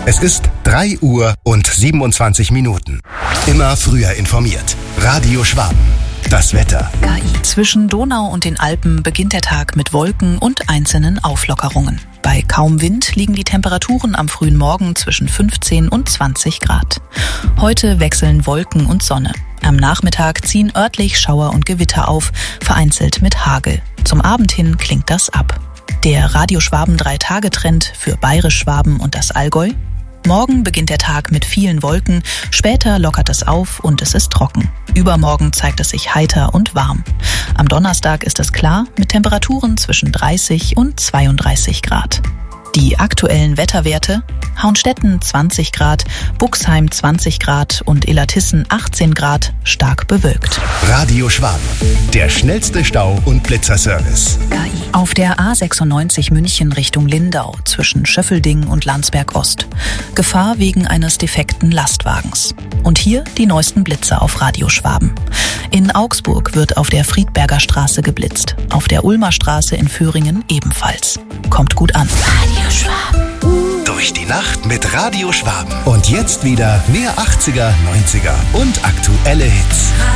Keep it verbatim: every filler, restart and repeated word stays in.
Es ist drei Uhr und siebenundzwanzig Minuten. Immer früher informiert. Radio Schwaben. Das Wetter. K I. Zwischen Donau und den Alpen beginnt der Tag mit Wolken und einzelnen Auflockerungen. Bei kaum Wind liegen die Temperaturen am frühen Morgen zwischen fünfzehn und zwanzig Grad. Heute wechseln Wolken und Sonne. Am Nachmittag ziehen örtlich Schauer und Gewitter auf, vereinzelt mit Hagel. Zum Abend hin klingt das ab. Der Radio Schwaben Drei-Tage-Trend für Bayerisch Schwaben und das Allgäu. Morgen beginnt der Tag mit vielen Wolken, später lockert es auf und es ist trocken. Übermorgen zeigt es sich heiter und warm. Am Donnerstag ist es klar mit Temperaturen zwischen dreißig und zweiunddreißig Grad. Die aktuellen Wetterwerte: Hauenstetten zwanzig Grad, Buxheim zwanzig Grad und Illertissen achtzehn Grad, stark bewölkt. Radio Schwaben, der schnellste Stau- und Blitzerservice. K I. Auf der A sechsundneunzig München Richtung Lindau zwischen Schöffelding und Landsberg Ost. Gefahr wegen eines defekten Lastwagens. Und hier die neuesten Blitzer auf Radio Schwaben. In Augsburg wird auf der Friedberger Straße geblitzt. Auf der Ulmer Straße in Föhringen ebenfalls. Kommt gut an. Radio Schwaben. Durch die Nacht mit Radio Schwaben. Und jetzt wieder mehr achtziger, neunziger und aktuelle Hits.